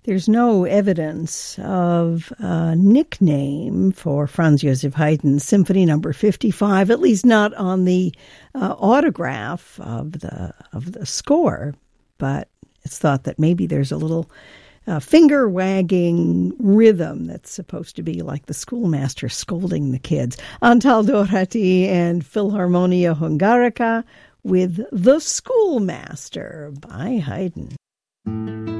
There's no evidence of a nickname for Franz Joseph Haydn's Symphony Number 55, at least not on the autograph of the score. But it's thought that maybe there's a little finger-wagging rhythm that's supposed to be like the schoolmaster scolding the kids. Antal Doherty and Philharmonia Hungarica with The Schoolmaster by Haydn.